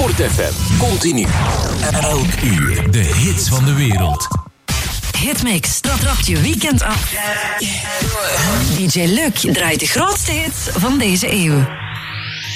Sport FM. Continu. Elk uur. De hits van de wereld. Hitmix, dat trapt je weekend af. DJ Luc draait de grootste hits van deze eeuw.